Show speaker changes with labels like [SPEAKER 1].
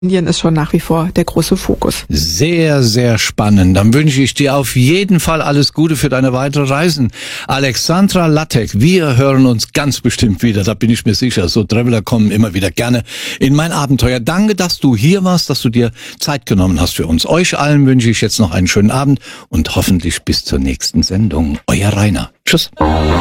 [SPEAKER 1] Indien ist schon nach wie vor der große Fokus.
[SPEAKER 2] Sehr, sehr spannend. Dann wünsche ich dir auf jeden Fall alles Gute für deine weiteren Reisen. Alexandra Lattek, wir hören uns ganz bestimmt wieder, da bin ich mir sicher. So Traveler kommen immer wieder gerne in mein Abenteuer. Danke, dass du hier warst, dass du dir Zeit genommen hast für uns. Euch allen wünsche ich jetzt noch einen schönen Abend und hoffentlich bis zur nächsten Sendung. Euer Rainer. Tschüss.